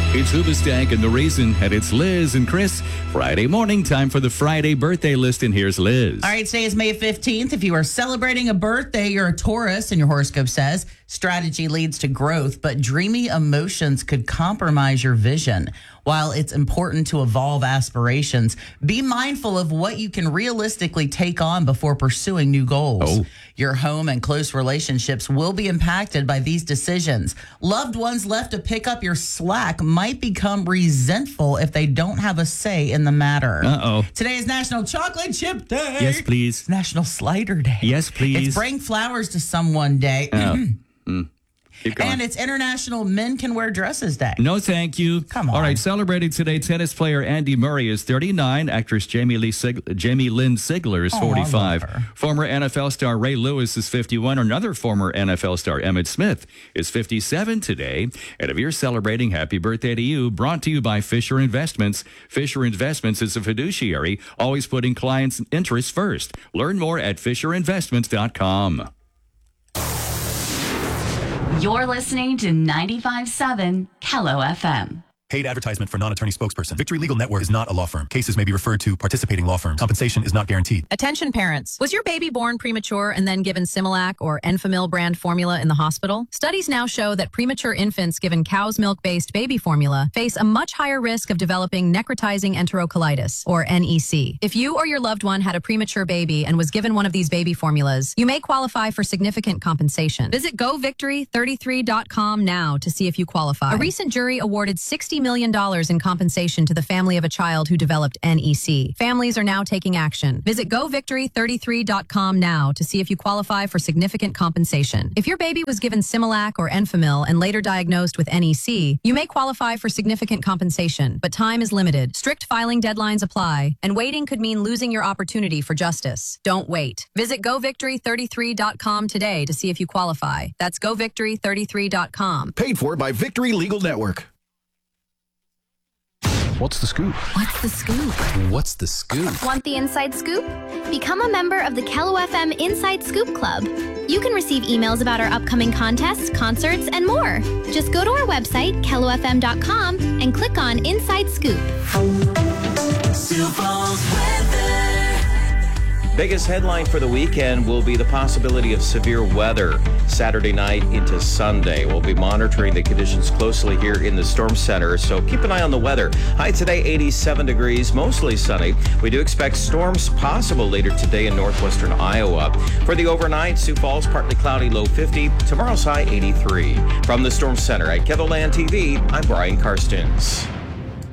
It's Hoobastank and the Reason, and it's Liz and Chris. Friday morning, time for the Friday birthday list, and here's Liz. All right, today is May 15th. If you are celebrating a birthday, you're a Taurus, and your horoscope says strategy leads to growth, but dreamy emotions could compromise your vision. While it's important to evolve aspirations, be mindful of what you can realistically take on before pursuing new goals. Your home and close relationships will be impacted by these decisions. Loved ones left to pick up your slack might become resentful if they don't have a say in the matter. Today is National Chocolate Chip Day. Yes, please. It's National Slider Day. Yes, please. It's Bring Flowers to Someone Day. Keep going. And it's International Men Can Wear Dresses Day. No, thank you. Come on. All right, celebrating today, tennis player Andy Murray is 39. Actress Jamie Lynn Sigler is 45. Former NFL star Ray Lewis is 51. Another former NFL star, Emmitt Smith, is 57 today. And if you're celebrating, happy birthday to you. Brought to you by Fisher Investments. Fisher Investments is a fiduciary, always putting clients' interests first. Learn more at FisherInvestments.com. You're listening to 95.7 Kello FM. Paid advertisement for non-attorney spokesperson. Victory Legal Network is not a law firm. Cases may be referred to participating law firms. Compensation is not guaranteed. Attention parents. Was your baby born premature and then given Similac or Enfamil brand formula in the hospital? Studies now show that premature infants given cow's milk-based baby formula face a much higher risk of developing necrotizing enterocolitis, or NEC. If you or your loved one had a premature baby and was given one of these baby formulas, you may qualify for significant compensation. Visit govictory33.com now to see if you qualify. A recent jury awarded $60 million in compensation to the family of a child who developed NEC. Families are now taking action. Visit govictory33.com now to see if you qualify for significant compensation. If your baby was given Similac or Enfamil and later diagnosed with NEC, you may qualify for significant compensation, but time is limited. Strict filing deadlines apply, and waiting could mean losing your opportunity for justice. Don't wait. Visit govictory33.com today to see if you qualify. That's govictory33.com. Paid for by Victory Legal Network. What's the scoop? What's the scoop? What's the scoop? Want the inside scoop? Become a member of the Kello FM Inside Scoop Club. You can receive emails about our upcoming contests, concerts, and more. Just go to our website, kellofm.com, and click on Inside Scoop. Sioux Falls weather. Biggest headline for the weekend will be the possibility of severe weather Saturday night into Sunday. We'll be monitoring the conditions closely here in the Storm Center, so keep an eye on the weather. High today, 87 degrees, mostly sunny. We do expect storms possible later today in northwestern Iowa. For the overnight, Sioux Falls, partly cloudy, low 50. Tomorrow's high, 83. From the Storm Center at KELOLAND TV, I'm Brian Karstens.